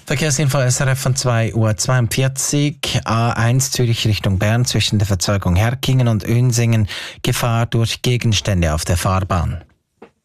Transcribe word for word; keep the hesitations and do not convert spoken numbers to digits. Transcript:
Verkehrsinfo S R F von zwei Uhr zweiundvierzig, A eins Zürich Richtung Bern zwischen der Verzeugung Herkingen und Önsingen, Gefahr durch Gegenstände auf der Fahrbahn.